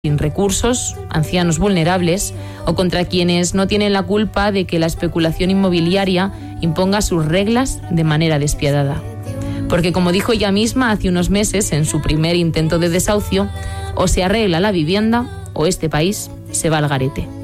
sin recursos, ancianos vulnerables o contra quienes no tienen la culpa de que la especulación inmobiliaria imponga sus reglas de manera despiadada. Porque, como dijo ella misma hace unos meses en su primer intento de desahucio, o se arregla la vivienda o este país se va al garete.